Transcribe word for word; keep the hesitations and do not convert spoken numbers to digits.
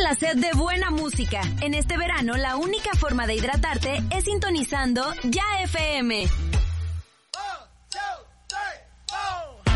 la sed de buena música. En este verano, la única forma de hidratarte es sintonizando Ya F M.